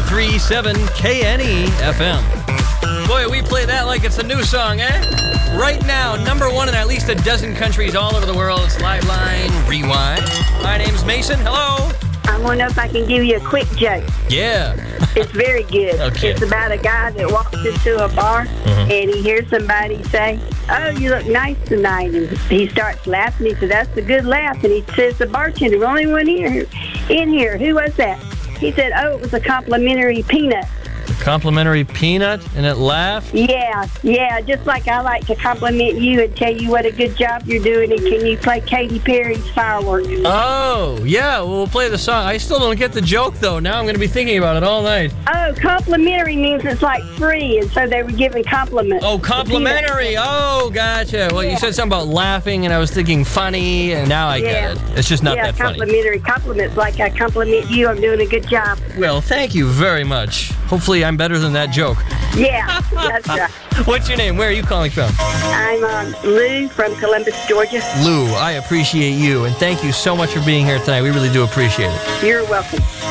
103.7 KNE FM. Boy, we play that like it's a new song, eh? Right now, number one in at least a dozen countries all over the world. It's Liveline Rewind. My name's Mason. Hello. I want to know if I can give you a quick joke. Yeah. It's very good. Okay. It's about a guy that walks into a bar and he hears somebody say, "Oh, you look nice tonight." And he starts laughing. He says, "That's a good laugh." And he says, "The bartender, only one in here. Who was that?" He said, "Oh, it was a complimentary peanut." Complimentary peanut, and it laughed? Yeah, just like I like to compliment you and tell you what a good job you're doing, and can you play Katy Perry's Fireworks? Oh, yeah, well, we'll play the song. I still don't get the joke, though. Now I'm going to be thinking about it all night. Oh, complimentary means it's like free, and so they were giving compliments. Oh, complimentary. Oh, gotcha. Well, you said something about laughing, and I was thinking funny, and now I get it. It's just not that funny. Complimentary compliments, like I compliment you, I'm doing a good job. Well, thank you very much. Hopefully I'm better than that joke. Yeah, that's right. What's your name? Where are you calling from? I'm Lou from Columbus, Georgia. Lou, I appreciate you, and thank you so much for being here tonight. We really do appreciate it. You're welcome.